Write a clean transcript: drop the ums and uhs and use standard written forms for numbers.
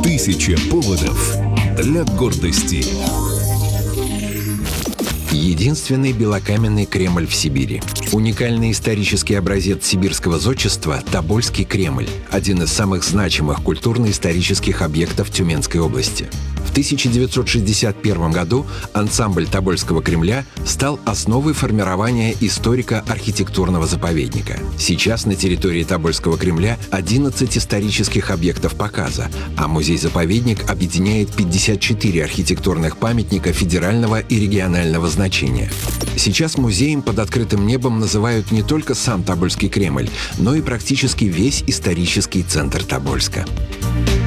Тысяча поводов для гордости. Единственный белокаменный Кремль в Сибири. Уникальный исторический образец сибирского зодчества – Тобольский Кремль, один из самых значимых культурно-исторических объектов Тюменской области. В 1961 году ансамбль Тобольского Кремля стал основой формирования историко-архитектурного заповедника. Сейчас на территории Тобольского Кремля 11 исторических объектов показа, а музей-заповедник объединяет 54 архитектурных памятника федерального и регионального значения. Сейчас музеем под открытым небом называют не только сам Тобольский Кремль, но и практически весь исторический центр Тобольска.